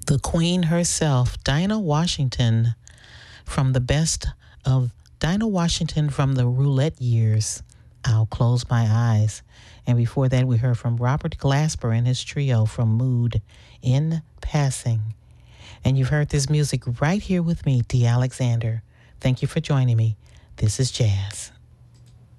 The Queen herself, Dinah Washington, from the best of Dinah Washington from the Roulette years, I'll Close My Eyes. And before that, we heard from Robert Glasper and his trio from Mood, In Passing. And you've heard this music right here with me, Dee Alexander. Thank you for joining me. This is Jazz.